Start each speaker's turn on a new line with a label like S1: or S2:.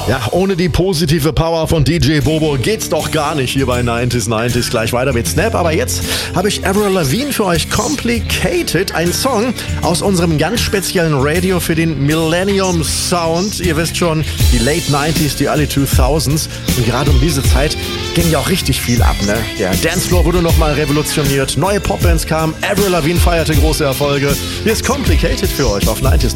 S1: Ja, ohne die positive Power von DJ Bobo geht's doch gar nicht hier bei 90s. Gleich weiter mit Snap. Aber jetzt habe ich Avril Lavigne für euch. Complicated, ein Song aus unserem ganz speziellen Radio für den Millennium Sound. Ihr wisst schon, die Late 90s, die Early 2000s. Und gerade um diese Zeit ging ja auch richtig viel ab, ne? Der Dancefloor wurde nochmal revolutioniert. Neue Popbands kamen. Avril Lavigne feierte große Erfolge. Hier ist Complicated für euch auf 90s.